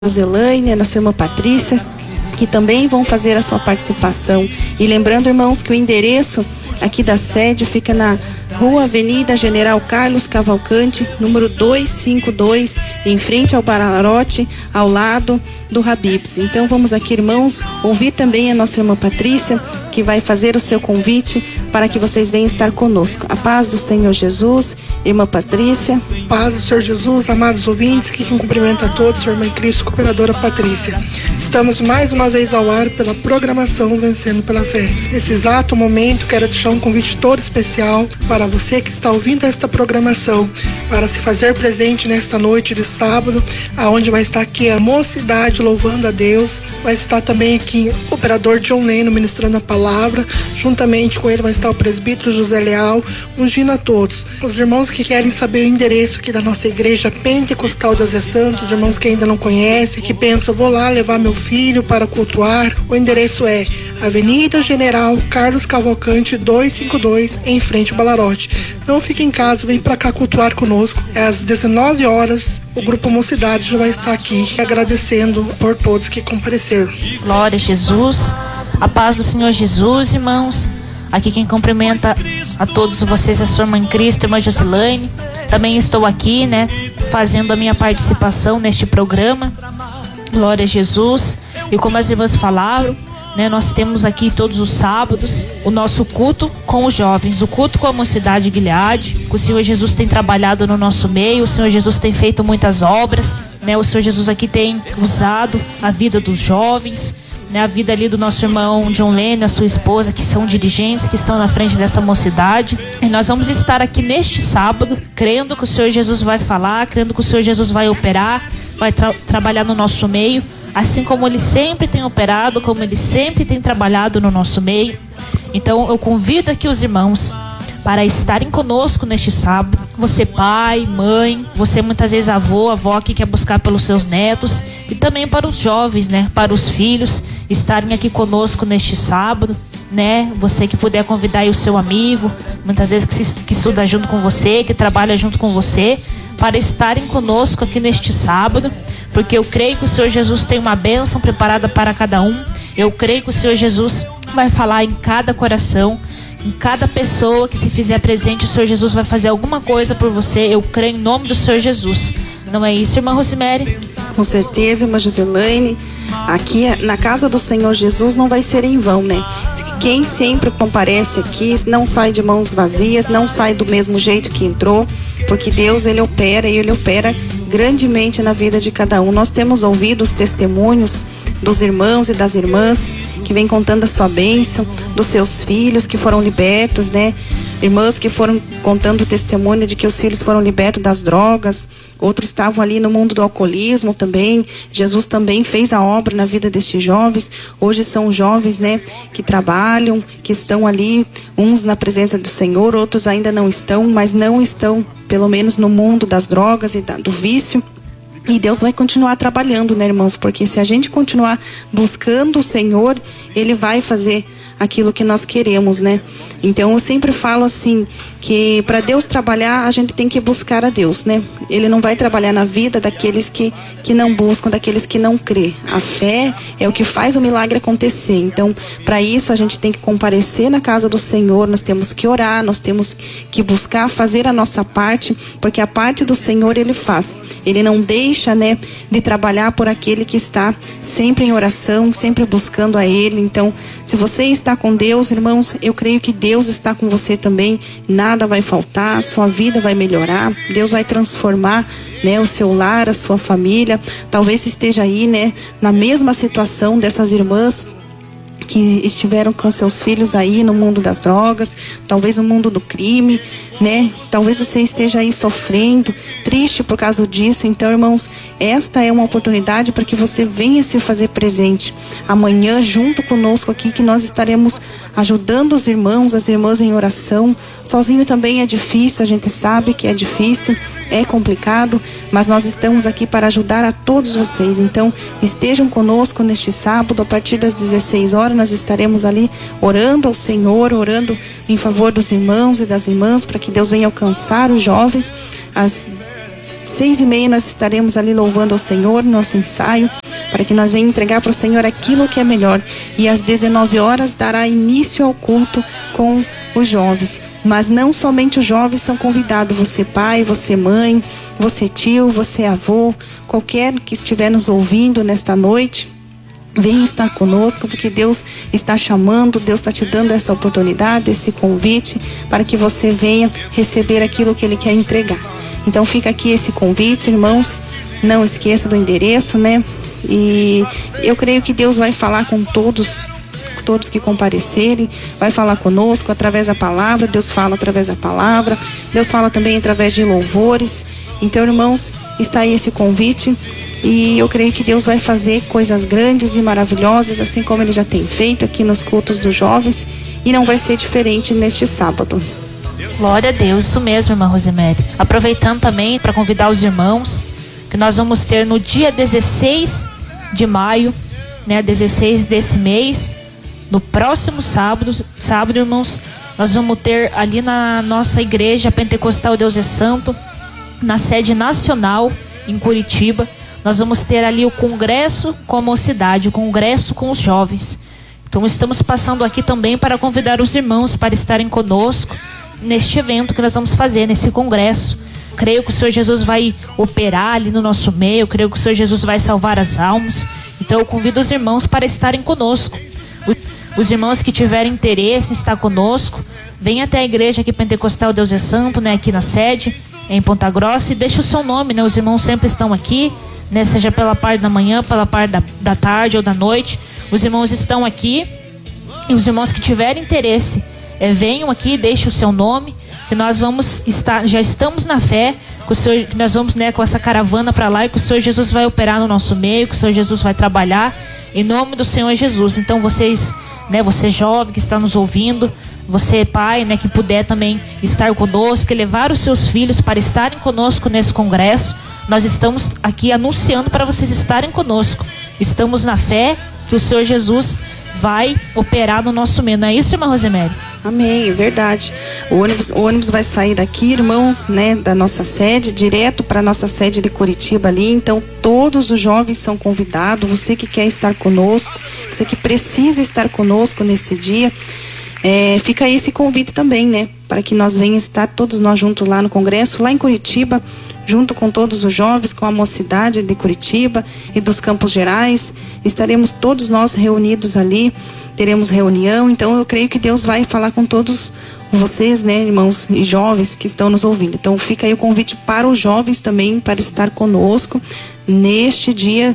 Elaine, a nossa irmã Patrícia, que também vão fazer a sua participação. E lembrando, irmãos, que o endereço aqui da sede fica na Rua Avenida General Carlos Cavalcante, número 252, em frente ao Bararote, ao lado do Habib's. Então vamos aqui, irmãos, ouvir também a nossa irmã Patrícia, que vai fazer o seu convite para que vocês venham estar conosco. A paz do Senhor Jesus, irmã Patrícia. Paz do Senhor Jesus, amados ouvintes, que quem cumprimenta a todos, sua irmã em Cristo, cooperadora Patrícia. Estamos mais uma vez ao ar pela programação Vencendo pela Fé. Nesse exato momento, quero deixar um convite todo especial para você que está ouvindo esta programação, para se fazer presente nesta noite de sábado, aonde vai estar aqui a mocidade louvando a Deus, vai estar também aqui o operador John Leno ministrando a palavra, juntamente com ele vai estar o presbítero José Leal, ungindo a todos. Os irmãos que querem saber o endereço aqui da nossa igreja Pentecostal Deus é Santo, os irmãos que ainda não conhecem, que pensam, vou lá levar meu filho para cultuar, o endereço é Avenida General Carlos Cavalcante 252, em frente ao Balarote. Não fique em casa, vem para cá cultuar conosco. É às 19 horas, o Grupo Mocidade já vai estar aqui agradecendo por todos que compareceram. Glória a Jesus, a paz do Senhor Jesus, irmãos. Aqui quem cumprimenta a todos vocês é a sua irmã em Cristo, irmã Josilaine. Também estou aqui, fazendo a minha participação neste programa. Glória a Jesus. E como as irmãs falaram, nós temos aqui todos os sábados o nosso culto com os jovens, o culto com a mocidade Gileade, que o Senhor Jesus tem trabalhado no nosso meio, o Senhor Jesus tem feito muitas obras, o Senhor Jesus aqui tem usado a vida dos jovens, a vida ali do nosso irmão John Lene, a sua esposa, que são dirigentes, que estão na frente dessa mocidade. E nós vamos estar aqui neste sábado, crendo que o Senhor Jesus vai falar, crendo que o Senhor Jesus vai operar, vai trabalhar no nosso meio, assim como Ele sempre tem operado, como Ele sempre tem trabalhado no nosso meio. Então eu convido aqui os irmãos para estarem conosco neste sábado. Você pai, mãe, você muitas vezes avó que quer buscar pelos seus netos, e também para os jovens, para os filhos, estarem aqui conosco neste sábado, você que puder convidar aí o seu amigo, muitas vezes que estuda junto com você, que trabalha junto com você, para estarem conosco aqui neste sábado, porque eu creio que o Senhor Jesus tem uma bênção preparada para cada um. Eu creio que o Senhor Jesus vai falar em cada coração, em cada pessoa que se fizer presente. O Senhor Jesus vai fazer alguma coisa por você. Eu creio em nome do Senhor Jesus. Não é isso, irmã Rosemary? Com certeza, irmã Josilaine. Aqui na casa do Senhor Jesus não vai ser em vão, Quem sempre comparece aqui não sai de mãos vazias, não sai do mesmo jeito que entrou, porque Deus, Ele opera, e Ele opera grandemente na vida de cada um. Nós temos ouvido os testemunhos dos irmãos e das irmãs que vêm contando a sua bênção, dos seus filhos que foram libertos, Irmãs que foram contando o testemunho de que os filhos foram libertos das drogas, outros estavam ali no mundo do alcoolismo também. Jesus também fez a obra na vida destes jovens. Hoje são jovens, que trabalham, que estão ali, uns na presença do Senhor, outros ainda não estão, mas não estão, pelo menos no mundo das drogas e do vício. E Deus vai continuar trabalhando, irmãos? Porque se a gente continuar buscando o Senhor, Ele vai fazer aquilo que nós queremos, Então eu sempre falo assim, que para Deus trabalhar, a gente tem que buscar a Deus, Ele não vai trabalhar na vida daqueles que não buscam, daqueles que não crê. A fé é o que faz o milagre acontecer. Então, para isso a gente tem que comparecer na casa do Senhor, nós temos que orar, nós temos que buscar fazer a nossa parte, porque a parte do Senhor Ele faz. Ele não deixa, de trabalhar por aquele que está sempre em oração, sempre buscando a Ele. Então, se você está com Deus, irmãos, eu creio que Deus está com você também. Nada vai faltar, sua vida vai melhorar, Deus vai transformar, o seu lar, a sua família. Talvez esteja aí, na mesma situação dessas irmãs que estiveram com seus filhos aí no mundo das drogas, talvez no mundo do crime, Talvez você esteja aí sofrendo, triste por causa disso. Então, irmãos, esta é uma oportunidade para que você venha se fazer presente amanhã junto conosco aqui, que nós estaremos ajudando os irmãos, as irmãs em oração. Sozinho também é difícil, a gente sabe que é difícil, é complicado, mas nós estamos aqui para ajudar a todos vocês. Então, estejam conosco neste sábado, a partir das 16 horas, nós estaremos ali orando ao Senhor, orando em favor dos irmãos e das irmãs, para que Deus venha alcançar os jovens. 6h30 nós estaremos ali louvando ao Senhor, nosso ensaio, para que nós venhamos entregar para o Senhor aquilo que é melhor. E às 19 horas dará início ao culto com os jovens. Mas não somente os jovens são convidados, você pai, você mãe, você tio, você avô, qualquer que estiver nos ouvindo nesta noite, venha estar conosco, porque Deus está chamando, Deus está te dando essa oportunidade, esse convite, para que você venha receber aquilo que Ele quer entregar. Então fica aqui esse convite, irmãos, não esqueça do endereço, né? E eu creio que Deus vai falar com todos que comparecerem, vai falar conosco através da palavra. Deus fala através da palavra, Deus fala também através de louvores. Então, irmãos, está aí esse convite, e eu creio que Deus vai fazer coisas grandes e maravilhosas, assim como Ele já tem feito aqui nos cultos dos jovens, e não vai ser diferente neste sábado. Glória a Deus, isso mesmo, irmã Rosemary. Aproveitando também para convidar os irmãos, que nós vamos ter no dia 16 de maio, né, 16 desse mês, no próximo sábado, irmãos, nós vamos ter ali na nossa igreja Pentecostal Deus é Santo, na sede nacional em Curitiba, nós vamos ter ali o congresso com a mocidade, o congresso com os jovens. Então estamos passando aqui também para convidar os irmãos para estarem conosco neste evento que nós vamos fazer, nesse congresso. Creio que o Senhor Jesus vai operar ali no nosso meio, creio que o Senhor Jesus vai salvar as almas. Então eu convido os irmãos para estarem conosco. Os irmãos que tiverem interesse em estar conosco, venham até a igreja aqui Pentecostal Deus é Santo, né, aqui na sede, em Ponta Grossa, e deixe o seu nome, né? Os irmãos sempre estão aqui, né, seja pela parte da manhã, pela parte da tarde ou da noite. Os irmãos estão aqui, e os irmãos que tiverem interesse, venham aqui, deixe o seu nome, que nós vamos estar, já estamos na fé, que o Senhor, que nós vamos, né, com essa caravana para lá, e que o Senhor Jesus vai operar no nosso meio, que o Senhor Jesus vai trabalhar, em nome do Senhor Jesus. Então vocês, né, você jovem que está nos ouvindo, você pai, né, que puder também estar conosco, e levar os seus filhos para estarem conosco nesse congresso, nós estamos aqui anunciando para vocês estarem conosco. Estamos na fé que o Senhor Jesus vai operar no nosso meio. Não é isso, irmã Rosemary? Amém, verdade. O ônibus vai sair daqui, irmãos, né, da nossa sede, direto para a nossa sede de Curitiba ali. Então todos os jovens são convidados. Você que quer estar conosco, você que precisa estar conosco nesse dia, fica aí esse convite também, né, para que nós venhamos estar todos nós juntos lá no congresso, lá em Curitiba, junto com todos os jovens, com a mocidade de Curitiba e dos Campos Gerais. Estaremos todos nós reunidos ali, teremos reunião. Então eu creio que Deus vai falar com todos vocês, né, irmãos e jovens que estão nos ouvindo. Então fica aí o convite para os jovens também, para estar conosco neste dia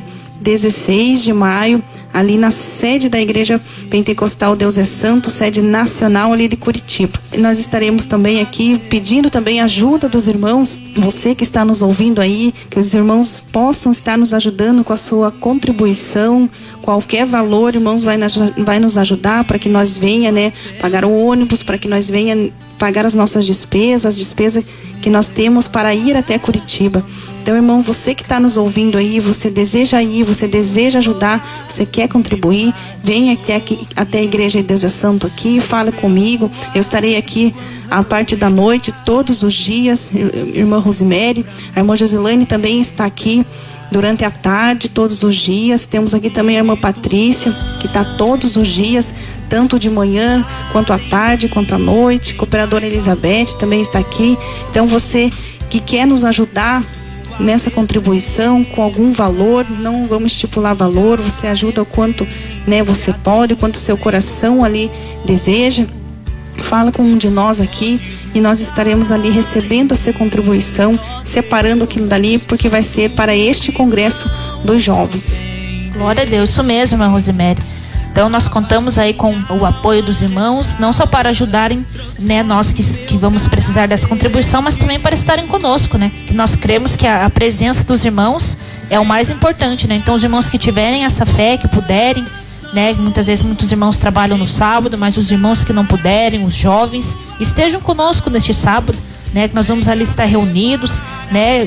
16 de maio, ali na sede da Igreja Pentecostal Deus é Santo, sede nacional ali de Curitiba. Nós estaremos também aqui pedindo também ajuda dos irmãos, você que está nos ouvindo aí, que os irmãos possam estar nos ajudando com a sua contribuição, qualquer valor, irmãos, vai nos ajudar para que nós venha, né, pagar o ônibus, para que nós venha pagar as nossas despesas, as despesas que nós temos para ir até Curitiba. Então, irmão, você que está nos ouvindo aí, você deseja ir, você deseja ajudar, você quer contribuir, venha até a Igreja de Deus é Santo aqui, fale comigo. Eu estarei aqui a parte da noite, todos os dias. Irmã Rosemary, a irmã Josilane também está aqui durante a tarde, todos os dias. Temos aqui também a irmã Patrícia, que está todos os dias, tanto de manhã, quanto à tarde, quanto à noite. A cooperadora Elizabeth também está aqui. Então, você que quer nos ajudar nessa contribuição com algum valor, não vamos estipular valor, você ajuda o quanto, né, você pode, o quanto seu coração ali deseja. Fala com um de nós aqui e nós estaremos ali recebendo a sua contribuição, separando aquilo dali, porque vai ser para este congresso dos jovens. Glória a Deus, isso mesmo, irmã Rosemary. Então nós contamos aí com o apoio dos irmãos, não só para ajudarem, né, nós que vamos precisar dessa contribuição, mas também para estarem conosco, né? Que nós cremos que a presença dos irmãos é o mais importante, né? Então os irmãos que tiverem essa fé, que puderem, né? Muitas vezes muitos irmãos trabalham no sábado, mas os irmãos que não puderem, os jovens, estejam conosco neste sábado, né? Que nós vamos ali estar reunidos, né?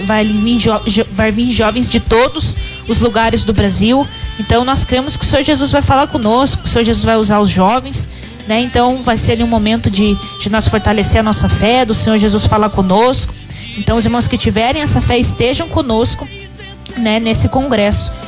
Vai vir jovens de todos os lugares do Brasil. Então nós cremos que o Senhor Jesus vai falar conosco, que o Senhor Jesus vai usar os jovens, né? Então vai ser ali um momento de nós fortalecer a nossa fé, do Senhor Jesus falar conosco. Então, os irmãos que tiverem essa fé estejam conosco, né, nesse congresso.